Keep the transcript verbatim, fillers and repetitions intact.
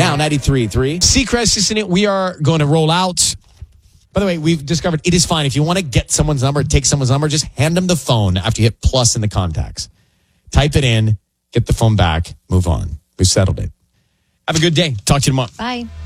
Now, ninety-three point three. Seacrest is in it. We are going to roll out. By the way, we've discovered it is fine. If you want to get someone's number, take someone's number, just hand them the phone after you hit plus in the contacts. Type it in, get the phone back, move on. We've settled it. Have a good day. Talk to you tomorrow. Bye.